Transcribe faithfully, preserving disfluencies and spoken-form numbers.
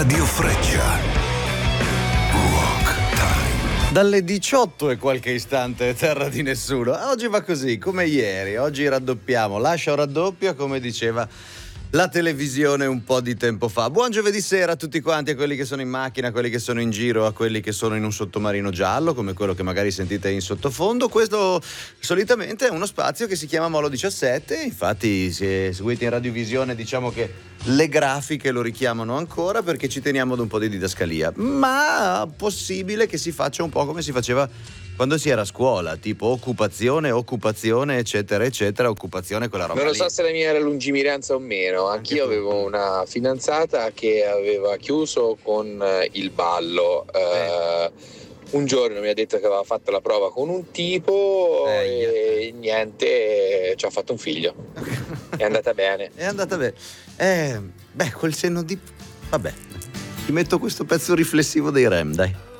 Radio Freccia. Rock Time. Dalle diciotto e qualche istante, terra di nessuno. Oggi va così, come ieri. Oggi raddoppiamo, lascia o raddoppia, come diceva la televisione un po' di tempo fa. Buon giovedì sera a tutti quanti, a quelli che sono in macchina, a quelli che sono in giro, a quelli che sono in un sottomarino giallo, come quello che magari sentite in sottofondo. Questo solitamente è uno spazio che si chiama Molo diciassette, infatti se seguite in radiovisione diciamo che le grafiche lo richiamano ancora perché ci teniamo ad un po' di didascalia, ma possibile che si faccia un po' come si faceva quando si era a scuola, tipo occupazione, occupazione, eccetera, eccetera, occupazione, quella roba Non lo lì. so se la mia era lungimiranza o meno, anch'io Anche tu. avevo una fidanzata che aveva chiuso con eh, il ballo. Eh, un giorno mi ha detto che aveva fatto la prova con un tipo Eh, e niente, ci ha fatto un figlio. È andata bene. È andata bene. Eh, beh, quel senno di... Vabbè, ti metto questo pezzo riflessivo dei Rem, dai.